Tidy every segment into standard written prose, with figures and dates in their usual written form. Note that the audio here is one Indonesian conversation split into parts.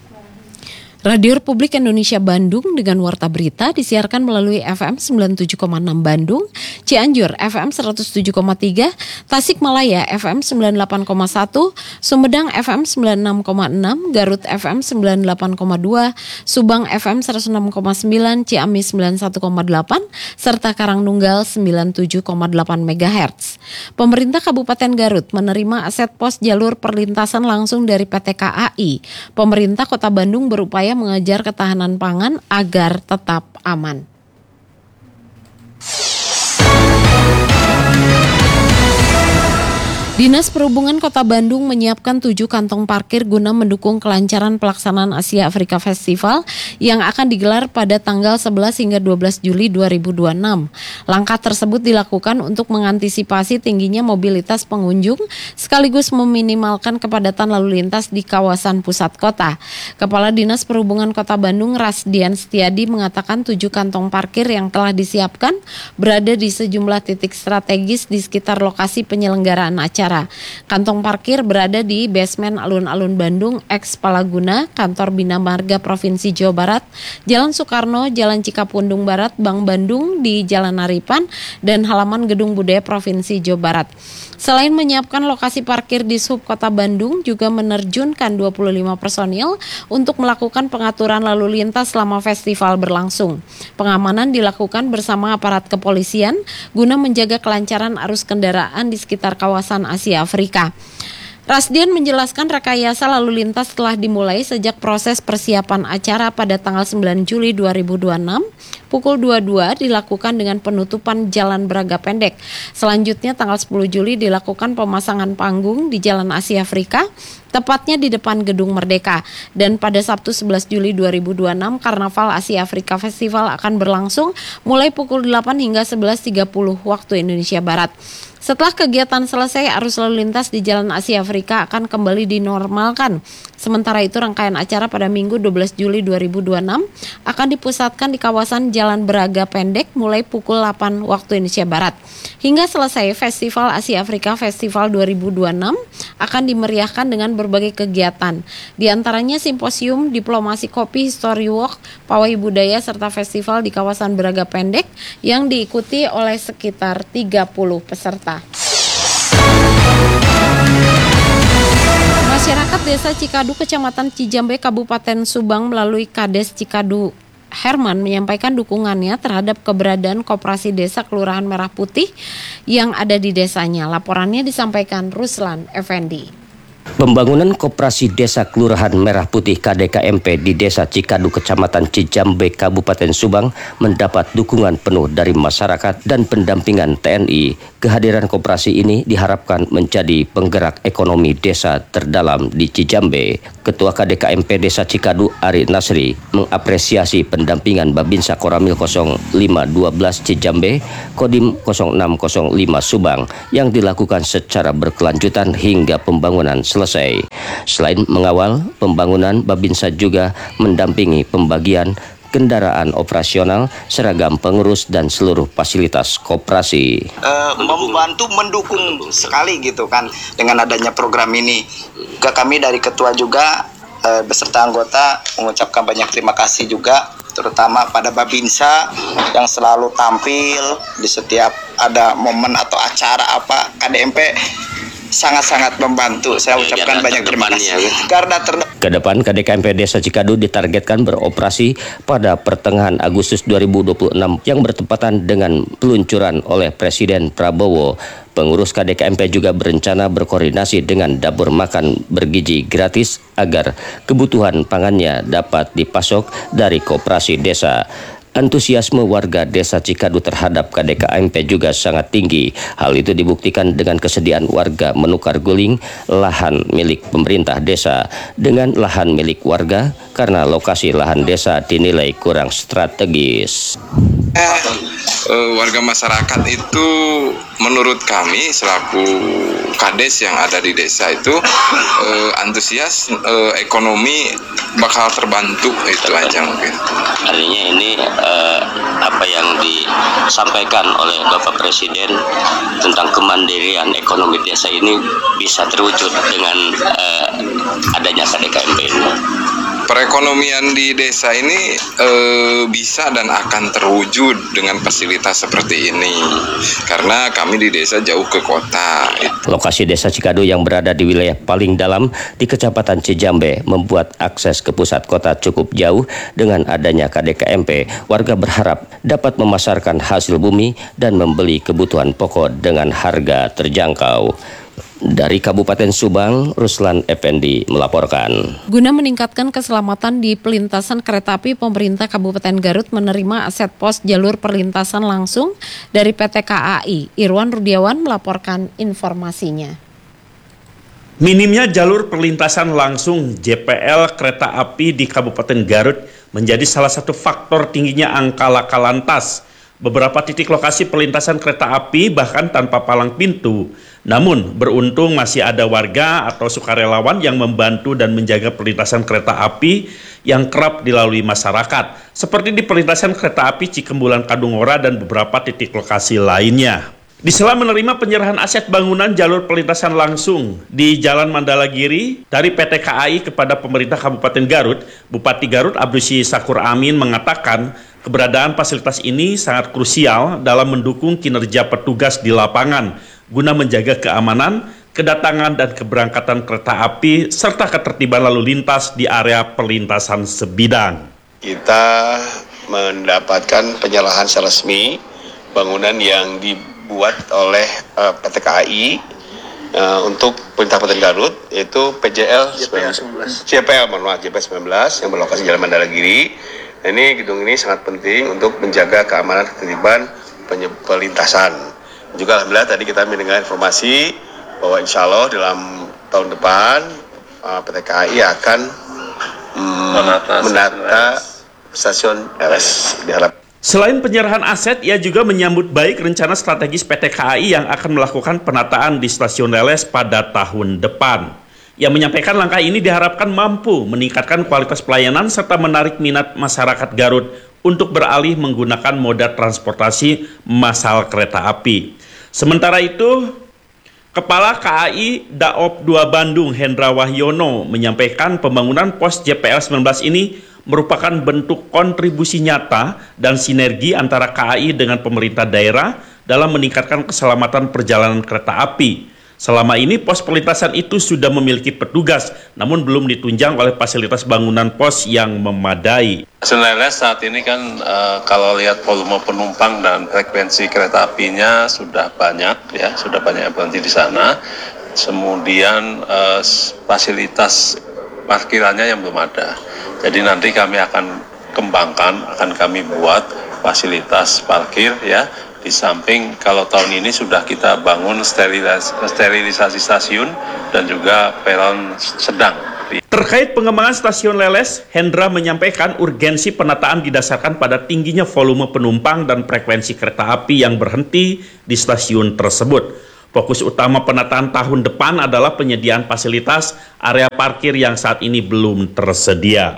Radio Republik Indonesia Bandung dengan Warta Berita disiarkan melalui FM 97,6 Bandung, Cianjur FM 107,3, Tasikmalaya FM 98,1, Sumedang FM 96,6, Garut FM 98,2, Subang FM 106,9, Ciamis 91,8, serta Karangnunggal 97,8 MHz. Pemerintah Kabupaten Garut menerima aset pos jalur perlintasan langsung dari PT KAI. Pemerintah Kota Bandung berupaya mengejar ketahanan pangan agar tetap aman. Dinas Perhubungan Kota Bandung menyiapkan 7 kantong parkir guna mendukung kelancaran pelaksanaan Asia Afrika Festival yang akan digelar pada tanggal 11 hingga 12 Juli 2026. Langkah tersebut dilakukan untuk mengantisipasi tingginya mobilitas pengunjung sekaligus meminimalkan kepadatan lalu lintas di kawasan pusat kota. Kepala Dinas Perhubungan Kota Bandung Rasdian Setiadi mengatakan 7 kantong parkir yang telah disiapkan berada di sejumlah titik strategis di sekitar lokasi penyelenggaraan acara. Kantong parkir berada di basement Alun-Alun Bandung, ex Palaguna, Kantor Bina Marga Provinsi Jawa Barat, Jalan Soekarno, Jalan Cikapundung Barat, Bank Bandung di Jalan Naripan, dan halaman Gedung Budaya Provinsi Jawa Barat. Selain menyiapkan lokasi parkir di Sub Kota Bandung, juga menerjunkan 25 personil untuk melakukan pengaturan lalu lintas selama festival berlangsung. Pengamanan dilakukan bersama aparat kepolisian guna menjaga kelancaran arus kendaraan di sekitar kawasan Asia Afrika. Rasdian menjelaskan rekayasa lalu lintas telah dimulai sejak proses persiapan acara pada tanggal 9 Juli 2026. Pukul 22 dilakukan dengan penutupan Jalan Braga Pendek. Selanjutnya tanggal 10 Juli dilakukan pemasangan panggung di Jalan Asia Afrika, tepatnya di depan Gedung Merdeka. Dan pada Sabtu 11 Juli 2026, Karnaval Asia Afrika Festival akan berlangsung mulai pukul 8 hingga 11.30 waktu Indonesia Barat. Setelah kegiatan selesai, arus lalu lintas di Jalan Asia Afrika akan kembali dinormalkan. Sementara itu, rangkaian acara pada Minggu 12 Juli 2026 akan dipusatkan di kawasan Jalan Braga Pendek mulai pukul 8 waktu Indonesia Barat. Hingga selesai, Festival Asia Afrika Festival 2026 akan dimeriahkan dengan berbagai kegiatan. Di antaranya simposium, diplomasi kopi, history walk, pawai budaya, serta festival di kawasan Braga Pendek yang diikuti oleh sekitar 30 peserta. Masyarakat Desa Cikadu, Kecamatan Cijambe, Kabupaten Subang melalui Kades Cikadu Herman menyampaikan dukungannya terhadap keberadaan Koperasi Desa Kelurahan Merah Putih yang ada di desanya. Laporannya disampaikan Ruslan Effendi. Pembangunan Koperasi Desa Kelurahan Merah Putih KDKMP di Desa Cikadu, Kecamatan Cijambe, Kabupaten Subang mendapat dukungan penuh dari masyarakat dan pendampingan TNI. Kehadiran koperasi ini diharapkan menjadi penggerak ekonomi desa terdalam di Cijambe. Ketua KDKMP Desa Cikadu Ari Nasri mengapresiasi pendampingan Babinsa Koramil 0512 Cijambe, Kodim 0605 Subang yang dilakukan secara berkelanjutan hingga pembangunan selesai. Selain mengawal pembangunan, Babinsa juga mendampingi pembagian kendaraan operasional, seragam pengurus, dan seluruh fasilitas koperasi. Membantu, mendukung sekali gitu kan dengan adanya program ini. Ke kami dari ketua juga beserta anggota mengucapkan banyak terima kasih juga, terutama pada Babinsa yang selalu tampil di setiap ada momen atau acara apa KDMP. Sangat-sangat membantu. Saya ucapkan banyak terima kasih. Kedepan KDKMP Desa Cikadu ditargetkan beroperasi pada pertengahan Agustus 2026 yang bertepatan dengan peluncuran oleh Presiden Prabowo. Pengurus KDKMP juga berencana berkoordinasi dengan dapur makan bergizi gratis agar kebutuhan pangannya dapat dipasok dari koperasi desa. Antusiasme warga Desa Cikadu terhadap KDKMP juga sangat tinggi. Hal itu dibuktikan dengan kesediaan warga menukar guling lahan milik pemerintah desa dengan lahan milik warga karena lokasi lahan desa dinilai kurang strategis. Warga masyarakat itu menurut kami selaku kades yang ada di desa itu antusias, ekonomi bakal terbantu, itu aja mungkin. Artinya ini apa yang disampaikan oleh Bapak Presiden tentang kemandirian ekonomi desa ini bisa terwujud dengan adanya KDKMP ini. Perekonomian di desa ini bisa dan akan terwujud dengan fasilitas seperti ini, karena kami di desa jauh ke kota. Lokasi desa Cikadu yang berada di wilayah paling dalam di Kecamatan Cijambe membuat akses ke pusat kota cukup jauh. Dengan adanya KDKMP, warga berharap dapat memasarkan hasil bumi dan membeli kebutuhan pokok dengan harga terjangkau. Dari Kabupaten Subang, Ruslan Effendi melaporkan. Guna meningkatkan keselamatan di pelintasan kereta api, pemerintah Kabupaten Garut menerima aset pos jalur perlintasan langsung dari PT KAI. Irwan Rudiawan melaporkan informasinya. Minimnya jalur perlintasan langsung JPL kereta api di Kabupaten Garut menjadi salah satu faktor tingginya angka laka lantas. Beberapa titik lokasi perlintasan kereta api bahkan tanpa palang pintu. Namun beruntung masih ada warga atau sukarelawan yang membantu dan menjaga perlintasan kereta api yang kerap dilalui masyarakat. Seperti di perlintasan kereta api Cikembulan Kadungora dan beberapa titik lokasi lainnya. Di sela menerima penyerahan aset bangunan jalur perlintasan langsung di Jalan Mandala Giri dari PT KAI kepada pemerintah Kabupaten Garut, Bupati Garut Abdusi Sakur Amin mengatakan keberadaan fasilitas ini sangat krusial dalam mendukung kinerja petugas di lapangan guna menjaga keamanan, kedatangan dan keberangkatan kereta api serta ketertiban lalu lintas di area perlintasan sebidang. Kita mendapatkan penyerahan resmi bangunan yang dibuat oleh PT KAI untuk pemerintah Kabupaten Garut, yaitu JPL 19 yang berlokasi Jalan Mandala Giri. Ini gedung ini sangat penting untuk menjaga keamanan ketertiban perlintasan. Juga alhamdulillah tadi kita mendengar informasi bahwa insya Allah dalam tahun depan PT KAI akan menata stasiun LS. Selain penyerahan aset, ia juga menyambut baik rencana strategis PT KAI yang akan melakukan penataan di stasiun LS pada tahun depan. Ia menyampaikan langkah ini diharapkan mampu meningkatkan kualitas pelayanan serta menarik minat masyarakat Garut untuk beralih menggunakan moda transportasi massal kereta api. Sementara itu, Kepala KAI Daop 2 Bandung Hendra Wahyono menyampaikan pembangunan pos JPL 19 ini merupakan bentuk kontribusi nyata dan sinergi antara KAI dengan pemerintah daerah dalam meningkatkan keselamatan perjalanan kereta api. Selama ini pos perlintasan itu sudah memiliki petugas, namun belum ditunjang oleh fasilitas bangunan pos yang memadai. Sebenarnya saat ini kan kalau lihat volume penumpang dan frekuensi kereta apinya sudah banyak ya, sudah banyak yang berhenti di sana. Kemudian fasilitas parkirannya yang belum ada. Jadi nanti kami akan kembangkan, akan kami buat fasilitas parkir ya. Di samping kalau tahun ini sudah kita bangun sterilisasi stasiun dan juga peron sedang. Terkait pengembangan stasiun Leles, Hendra menyampaikan urgensi penataan didasarkan pada tingginya volume penumpang dan frekuensi kereta api yang berhenti di stasiun tersebut. Fokus utama penataan tahun depan adalah penyediaan fasilitas area parkir yang saat ini belum tersedia.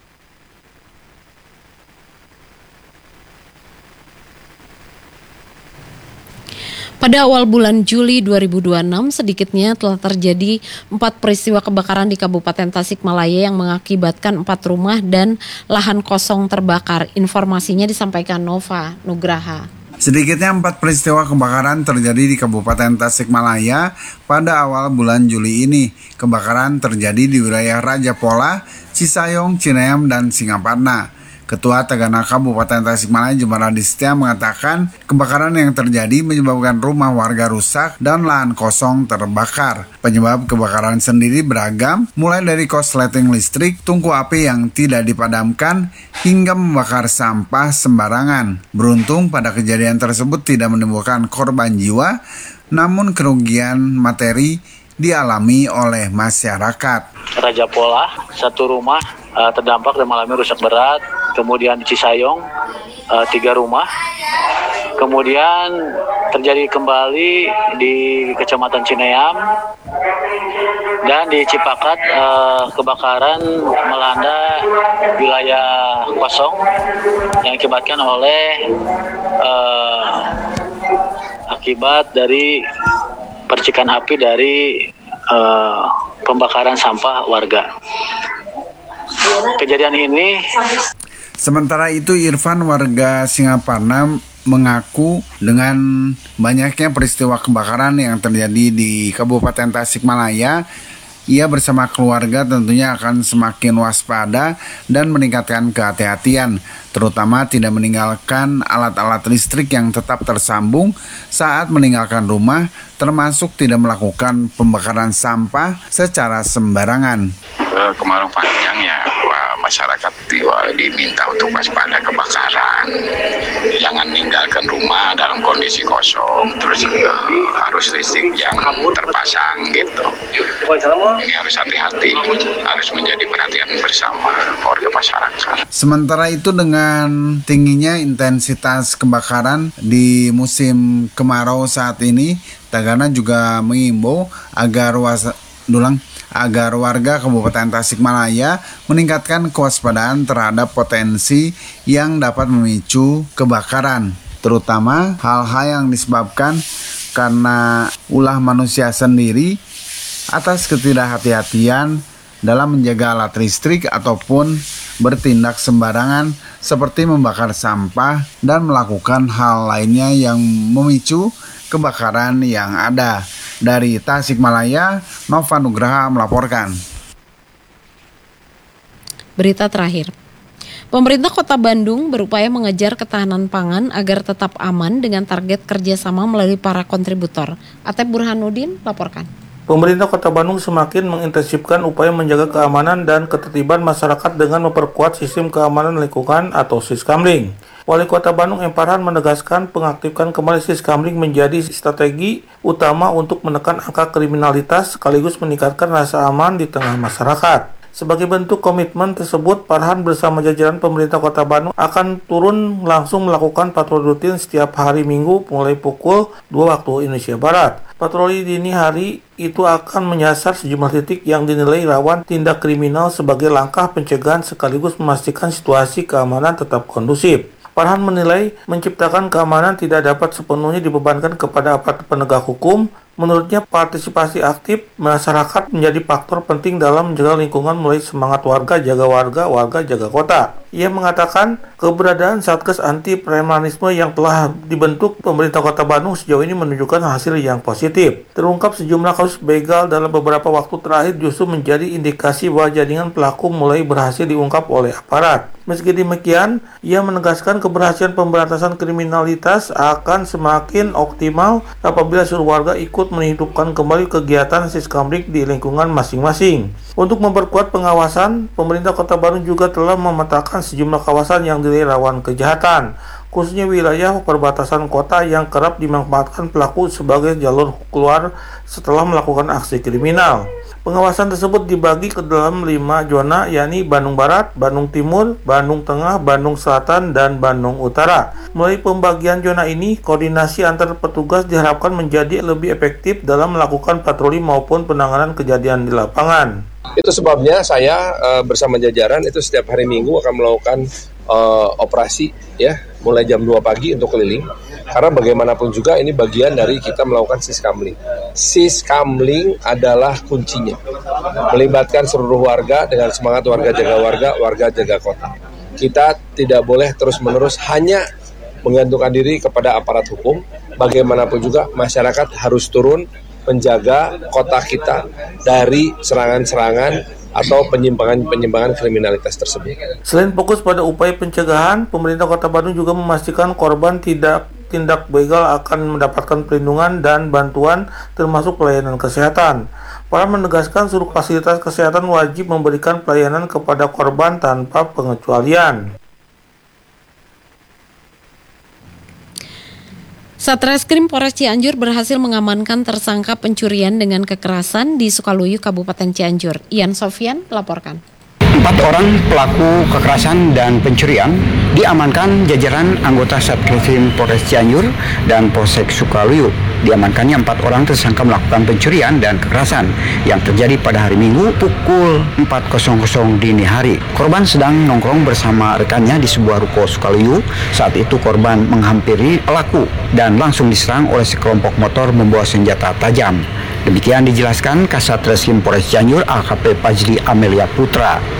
Pada awal bulan Juli 2026, sedikitnya telah terjadi 4 peristiwa kebakaran di Kabupaten Tasikmalaya yang mengakibatkan 4 rumah dan lahan kosong terbakar. Informasinya disampaikan Nova Nugraha. Sedikitnya 4 peristiwa kebakaran terjadi di Kabupaten Tasikmalaya pada awal bulan Juli ini. Kebakaran terjadi di wilayah Raja Pola, Cisayong, Cineam, dan Singaparna. Ketua Tagana Kabupaten Tasikmalaya Jumaradi Setia mengatakan kebakaran yang terjadi menyebabkan rumah warga rusak dan lahan kosong terbakar. Penyebab kebakaran sendiri beragam, mulai dari korsleting listrik, tungku api yang tidak dipadamkan, hingga membakar sampah sembarangan. Beruntung pada kejadian tersebut tidak menimbulkan korban jiwa, namun kerugian materi dialami oleh masyarakat. Raja Pola, 1 rumah terdampak dan mengalami rusak berat. Kemudian di Cisayong 3 rumah. Kemudian terjadi kembali di Kecamatan Cineam dan di Cipakat kebakaran melanda wilayah kosong yang diakibatkan oleh akibat dari percikan api dari pembakaran sampah warga. kejadian ini. Sementara itu Irfan warga Singaparna mengaku dengan banyaknya peristiwa kebakaran yang terjadi di Kabupaten Tasikmalaya, ia bersama keluarga tentunya akan semakin waspada dan meningkatkan kehati-hatian, terutama tidak meninggalkan alat-alat listrik yang tetap tersambung saat meninggalkan rumah, termasuk tidak melakukan pembakaran sampah secara sembarangan. Kemarau panjang ya, masyarakat diminta untuk waspada kebakaran, jangan meninggalkan rumah dalam kondisi kosong, terus harus listrik yang terpasang gitu. Ini harus hati-hati, harus menjadi perhatian bersama warga masyarakat. Sementara itu dengan tingginya intensitas kebakaran di musim kemarau saat ini, Tagana juga mengimbau agar warga Kabupaten Tasikmalaya meningkatkan kewaspadaan terhadap potensi yang dapat memicu kebakaran, terutama hal-hal yang disebabkan karena ulah manusia sendiri atas ketidakhati-hatian dalam menjaga alat listrik ataupun bertindak sembarangan seperti membakar sampah dan melakukan hal lainnya yang memicu kebakaran yang ada. Dari Tasikmalaya, Nova Nugraha melaporkan. Berita terakhir. Pemerintah Kota Bandung berupaya mengejar ketahanan pangan agar tetap aman dengan target kerjasama melalui para kontributor. Atep Burhanuddin laporkan. Pemerintah Kota Bandung semakin mengintensifkan upaya menjaga keamanan dan ketertiban masyarakat dengan memperkuat sistem keamanan lingkungan atau Siskamling. Wali Kota Bandung M. Farhan menegaskan pengaktifkan kembali Siskamling menjadi strategi utama untuk menekan angka kriminalitas sekaligus meningkatkan rasa aman di tengah masyarakat. Sebagai bentuk komitmen tersebut, Farhan bersama jajaran pemerintah Kota Bandung akan turun langsung melakukan patroli rutin setiap hari Minggu mulai pukul 2 waktu Indonesia Barat. Patroli dini hari itu akan menyasar sejumlah titik yang dinilai rawan tindak kriminal sebagai langkah pencegahan sekaligus memastikan situasi keamanan tetap kondusif. Farhan menilai menciptakan keamanan tidak dapat sepenuhnya dibebankan kepada aparat penegak hukum. Menurutnya partisipasi aktif masyarakat menjadi faktor penting dalam menjaga lingkungan mulai semangat warga jaga kota. Ia mengatakan keberadaan Satgas Anti Premanisme yang telah dibentuk pemerintah Kota Bandung sejauh ini menunjukkan hasil yang positif. Terungkap sejumlah kasus begal dalam beberapa waktu terakhir justru menjadi indikasi bahwa jaringan pelaku mulai berhasil diungkap oleh aparat. Meski demikian, ia menegaskan keberhasilan pemberantasan kriminalitas akan semakin optimal apabila seluruh warga ikut menghidupkan kembali kegiatan Siskamling di lingkungan masing-masing. Untuk memperkuat pengawasan, pemerintah Kota Bandung juga telah memetakan sejumlah kawasan yang dinilai rawan kejahatan, khususnya wilayah perbatasan kota yang kerap dimanfaatkan pelaku sebagai jalur keluar setelah melakukan aksi kriminal. Pengawasan tersebut dibagi ke dalam 5 zona, yakni Bandung Barat, Bandung Timur, Bandung Tengah, Bandung Selatan, dan Bandung Utara. Melalui pembagian zona ini, koordinasi antar petugas diharapkan menjadi lebih efektif dalam melakukan patroli maupun penanganan kejadian di lapangan. Itu sebabnya saya bersama jajaran itu setiap hari Minggu akan melakukan operasi ya mulai jam 2 pagi untuk keliling. Karena bagaimanapun juga ini bagian dari kita melakukan Siskamling. Siskamling adalah kuncinya. Melibatkan seluruh warga dengan semangat warga jaga kota. Kita tidak boleh terus-menerus hanya menggantungkan diri kepada aparat hukum. Bagaimanapun juga masyarakat harus turun menjaga kota kita dari serangan-serangan atau penyimpangan kriminalitas tersebut. Selain fokus pada upaya pencegahan, pemerintah Kota Bandung juga memastikan korban tindak begal akan mendapatkan perlindungan dan bantuan termasuk pelayanan kesehatan. Farhan menegaskan seluruh fasilitas kesehatan wajib memberikan pelayanan kepada korban tanpa pengecualian. Satreskrim Polres Cianjur berhasil mengamankan tersangka pencurian dengan kekerasan di Sukaluyu, Kabupaten Cianjur. Ian Sofian melaporkan. 4 orang pelaku kekerasan dan pencurian diamankan jajaran anggota Satreskrim Polres Cianjur dan Polsek Sukaluyu. Diamankannya 4 orang tersangka melakukan pencurian dan kekerasan yang terjadi pada hari Minggu pukul 4.00 dini hari. Korban sedang nongkrong bersama rekannya di sebuah ruko Sukaluyu. Saat itu korban menghampiri pelaku dan langsung diserang oleh sekelompok motor membawa senjata tajam. Demikian dijelaskan Kasat Reskrim Polres Cianjur AKP Fajri Amelia Putra.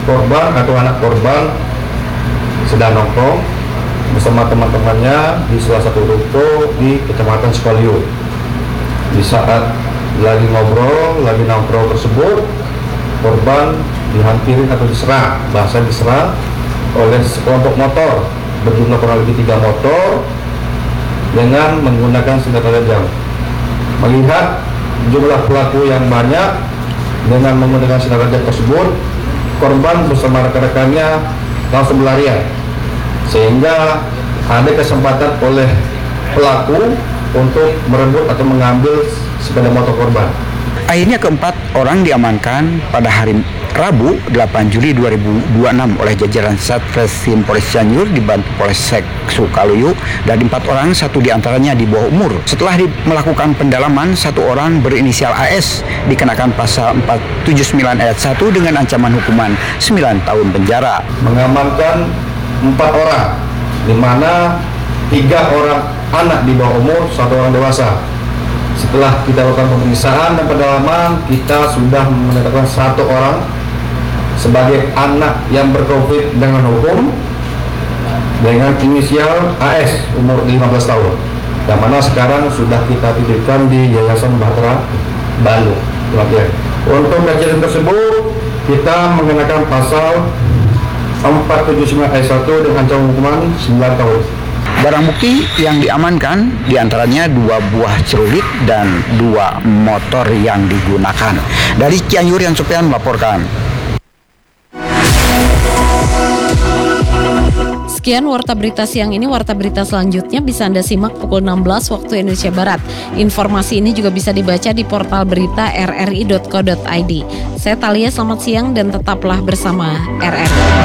korban atau anak korban sedang nongkrong bersama teman-temannya di salah satu ruko di Kecamatan Sukalyu. Di saat lagi ngobrol, lagi nongkrong tersebut, korban dihampirin atau diserang oleh sekelompok motor berjumlah kurang lebih 3 motor dengan menggunakan senjata tajam. Melihat jumlah pelaku yang banyak dengan menggunakan senjata tajam tersebut, korban bersama rekan-rekannya langsung berlarian, sehingga ada kesempatan oleh pelaku untuk merebut atau mengambil sepeda motor korban. Akhirnya keempat orang diamankan pada hari Rabu 8 Juli 2026 oleh jajaran Satreskrim Polres Cianjur dibantu Polsek Sukaluyu, dan 4 orang, 1 diantaranya di bawah umur. Setelah melakukan pendalaman, 1 orang berinisial AS dikenakan pasal 479 ayat 1 dengan ancaman hukuman 9 tahun penjara. Mengamankan 4 orang, di mana 3 orang anak di bawah umur, 1 orang dewasa. Setelah kita lakukan pemeriksaan dan pendalaman, kita sudah menetapkan 1 orang sebagai anak yang berkonflik dengan hukum dengan inisial AS umur 15 tahun, yang mana sekarang sudah kita titipkan di Yayasan Bahtera Bandung. Untuk kejadian tersebut kita mengenakan pasal 479 ayat 1 dengan ancaman hukuman 9 tahun. Barang bukti yang diamankan diantaranya 2 buah celurit dan 2 motor yang digunakan. Dari Cianjur, Yan Supian melaporkan. Sekian Warta Berita siang ini. Warta Berita selanjutnya bisa Anda simak pukul 16 waktu Indonesia Barat. Informasi ini juga bisa dibaca di portal berita rri.co.id. Saya Talia, selamat siang dan tetaplah bersama RRI.